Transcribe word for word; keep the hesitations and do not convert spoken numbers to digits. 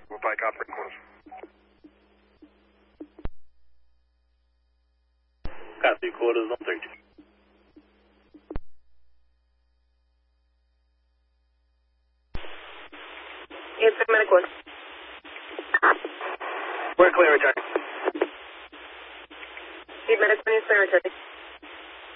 We'll Pike operating quarters. Copy, quarters on thirty. It's medical. We're clear, return. Need medical, return.